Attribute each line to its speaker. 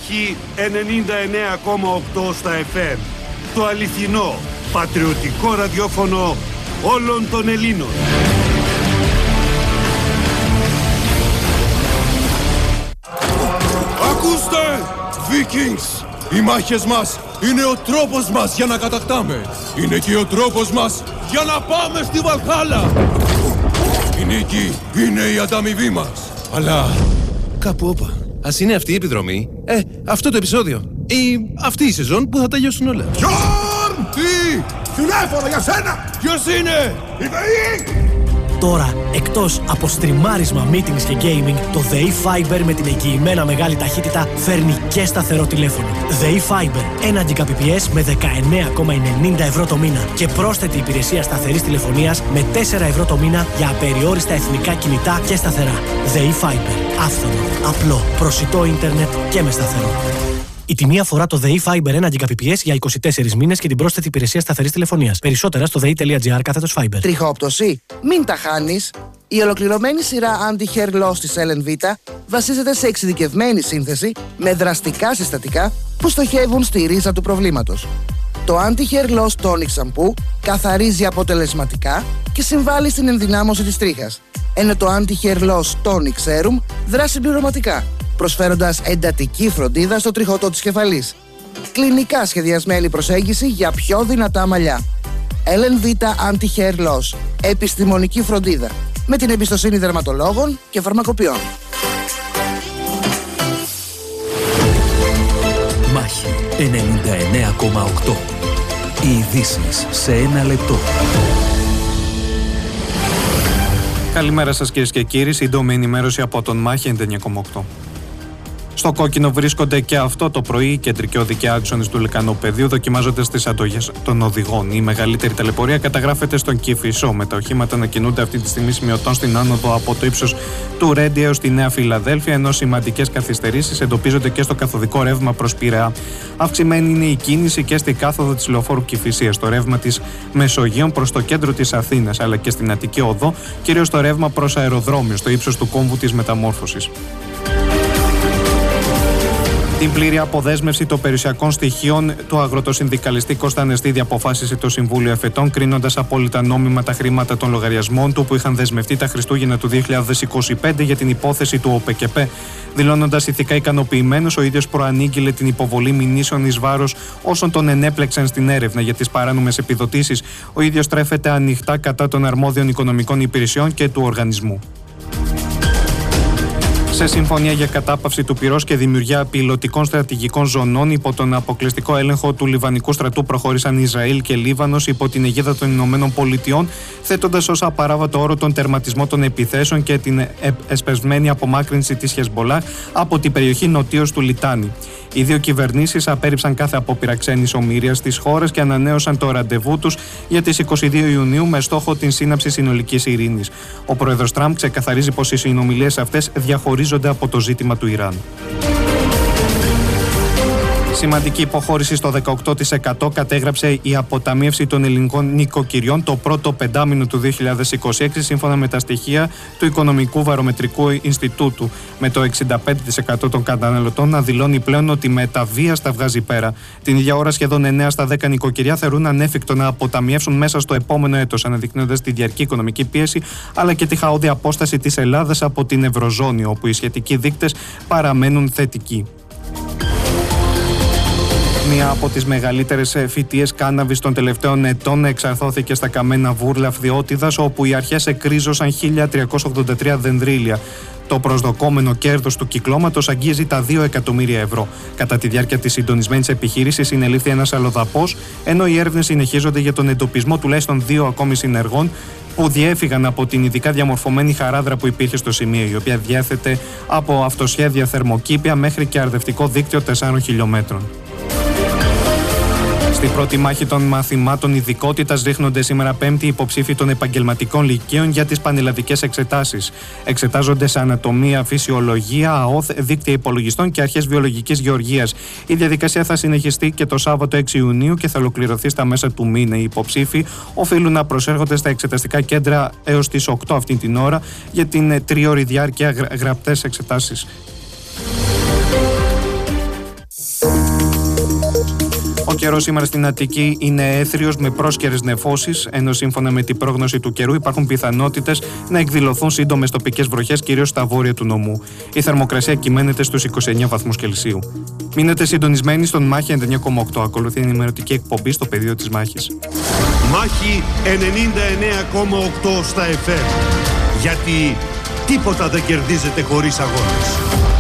Speaker 1: Μάχη 99,8 στα FM. Το αληθινό, πατριωτικό ραδιόφωνο όλων των Ελλήνων.
Speaker 2: Ακούστε, Vikings! Οι μάχες μας είναι ο τρόπος μας για να κατακτάμε. Είναι και ο τρόπος μας για να πάμε στη Βαλχάλα. Η νίκη είναι η ανταμοιβή μας. Αλλά κάπου όπα.
Speaker 3: Ας είναι αυτή η επιδρομή, αυτό το επεισόδιο ή αυτή η σεζόν που θα τελειώσουν όλα.
Speaker 2: Γιόρν! Τι! Τηλέφωνο για σένα! Ποιος είναι? Η ΔΕΗ!
Speaker 4: Τώρα, εκτός από στριμάρισμα, meetings και gaming, το ΔΕΗ Fiber με την εγγυημένα μεγάλη ταχύτητα φέρνει και σταθερό τηλέφωνο. ΔΕΗ Fiber, 1 Gbps με 19,90 ευρώ το μήνα και πρόσθετη υπηρεσία σταθερής τηλεφωνίας με 4 ευρώ το μήνα για απεριόριστα εθνικά κινητά και σταθερά. ΔΕΗ Fiber, άφθονο, απλό, προσιτό ίντερνετ και με σταθερό. Η τιμή αφορά το ΔΕΗ Fiber 1 Gbps για 24 μήνες και την πρόσθετη υπηρεσία σταθερής τηλεφωνίας. Περισσότερα στο dei.gr/Fiber.
Speaker 5: Τριχόπτωση? Μην τα χάνεις! Η ολοκληρωμένη σειρά Anti-Hair Loss της LNV βασίζεται σε εξειδικευμένη σύνθεση με δραστικά συστατικά που στοχεύουν στη ρίζα του προβλήματος. Το Anti-Hair Loss Tonic Shampoo καθαρίζει αποτελεσματικά και συμβάλλει στην ενδυνάμωση της τρίχας, ενώ το Anti-Hair Loss Tonic Serum δράσει συμπληρωματικά, προσφέροντας εντατική φροντίδα στο τριχωτό της κεφαλής. Κλινικά σχεδιασμένη προσέγγιση για πιο δυνατά μαλλιά. LNV Anti-Hair Loss. Επιστημονική φροντίδα. Με την εμπιστοσύνη δερματολόγων και φαρμακοποιών.
Speaker 6: Μάχη 99,8. Οι ειδήσεις σε ένα λεπτό.
Speaker 7: Καλημέρα σας κυρίες και κύριοι, σύντομη ενημέρωση από τον Μάχη 99,8. Στο κόκκινο βρίσκονται και αυτό το πρωί οι κεντρικοί οδικοί άξονες του Λυκανοπεδίου, δοκιμάζοντας τις αντοχές των οδηγών. Η μεγαλύτερη ταλαιπωρία καταγράφεται στον Κηφισό, με τα οχήματα να κινούνται αυτή τη στιγμή σημειωτών στην άνοδο από το ύψος του Ρέντι έως τη Νέα Φιλαδέλφια, ενώ σημαντικές καθυστερήσεις εντοπίζονται και στο καθοδικό ρεύμα προς Πειραιά. Αυξημένη είναι η κίνηση και στη κάθοδο της λεωφόρου Κηφισίας, στο ρεύμα της Μεσογείων προς το κέντρο της Αθήνας, αλλά και στην Αττική Οδό, κυρίως στο ρεύμα προς αεροδρόμιο, στο ύψος του κόμβου της Μεταμόρφωσης. Την πλήρη αποδέσμευση των περιουσιακών στοιχείων του αγροτοσυνδικαλιστή Κώστα Ανεστίδη αποφάσισε το Συμβούλιο Εφετών, κρίνοντας απόλυτα νόμιμα τα χρήματα των λογαριασμών του που είχαν δεσμευτεί τα Χριστούγεννα του 2025 για την υπόθεση του ΟΠΕΚΕΠΕ. Δηλώνοντας ηθικά ικανοποιημένος, ο ίδιος προανήγγειλε την υποβολή μηνύσεων εις βάρος όσων τον ενέπλεξαν στην έρευνα για τις παράνομες επιδοτήσεις. Ο ίδιος στρέφεται ανοιχτά κατά των αρμόδιων οικονομικών υπηρεσιών και του οργανισμού. Σε συμφωνία για κατάπαυση του πυρός και δημιουργία πιλωτικών στρατηγικών ζωνών υπό τον αποκλειστικό έλεγχο του Λιβανικού στρατού προχώρησαν Ισραήλ και Λίβανος υπό την αιγίδα των Ηνωμένων Πολιτειών, θέτοντας ως απαράβατο όρο τον τερματισμό των επιθέσεων και την εσπεσμένη απομάκρυνση της Χεσμολάχ από την περιοχή νοτίως του Λιτάνι. Οι δύο κυβερνήσεις απέρριψαν κάθε απόπειρα ξένης ομήρειας στις χώρες και ανανέωσαν το ραντεβού τους για τις 22 Ιουνίου με στόχο την σύναψη συνολικής ειρήνης. Ο πρόεδρος Τραμπ ξεκαθαρίζει πως οι συνομιλίες αυτές διαχωρίζονται από το ζήτημα του Ιράν. Σημαντική υποχώρηση στο 18% κατέγραψε η αποταμίευση των ελληνικών νοικοκυριών το πρώτο πεντάμηνο του 2026, σύμφωνα με τα στοιχεία του Οικονομικού Βαρομετρικού Ινστιτούτου, με το 65% των καταναλωτών να δηλώνει πλέον ότι με τα βίας τα βγάζει πέρα. Την ίδια ώρα σχεδόν 9 στα 10 νοικοκυριά θεωρούν ανέφικτο να αποταμιεύσουν μέσα στο επόμενο έτος, αναδεικνύοντας τη διαρκή οικονομική πίεση αλλά και τη χαόδη απόσταση της Ελλάδας από την Ευρωζώνη, όπου οι σχετικοί δείκτες παραμένουν θετικοί. Μία από τις μεγαλύτερες φυτίες κάναβης των τελευταίων ετών εξαρθώθηκε στα καμένα βούρλα Φθιώτιδας, όπου οι αρχές εκρίζωσαν 1.383 δενδρίλια. Το προσδοκόμενο κέρδος του κυκλώματος αγγίζει τα 2 εκατομμύρια ευρώ. Κατά τη διάρκεια της συντονισμένης επιχείρησης συνελήφθη ένας αλλοδαπός, ενώ οι έρευνες συνεχίζονται για τον εντοπισμό τουλάχιστον 2 ακόμη συνεργών που διέφυγαν από την ειδικά διαμορφωμένη χαράδρα που υπήρχε στο σημείο, η οποία διέθετε από αυτοσχέδια θερμοκήπια μέχρι και αρδευτικό δίκτυο 4 χιλιόμετρων. Στην πρώτη μάχη των μαθημάτων ειδικότητας ρίχνονται σήμερα Πέμπτη υποψήφοι των επαγγελματικών λυκείων για τις πανελλαδικές εξετάσεις. Εξετάζονται σε ανατομία, φυσιολογία, ΑΟΘ, δίκτυα υπολογιστών και αρχές βιολογικής γεωργίας. Η διαδικασία θα συνεχιστεί και το Σάββατο 6 Ιουνίου και θα ολοκληρωθεί στα μέσα του μήνα. Οι υποψήφοι οφείλουν να προσέρχονται στα εξεταστικά κέντρα έως τις 8 αυτή την ώρα για την 3ωρη διάρκεια γραπτές εξετάσεις. καιρός σήμερα στην Αττική είναι έθριος με πρόσκαιρες νεφώσεις, ενώ σύμφωνα με την πρόγνωση του καιρού υπάρχουν πιθανότητες να εκδηλωθούν σύντομες τοπικές βροχές, κυρίως στα βόρεια του νομού. Η θερμοκρασία κυμαίνεται στους 29 βαθμούς Κελσίου. Μείνετε συντονισμένοι στον Μάχη 99,8. Ακολουθεί η ενημερωτική εκπομπή στο πεδίο της μάχης.
Speaker 1: Μάχη 99,8 στα FM. Γιατί τίποτα δεν κερδίζεται χωρίς αγώνες.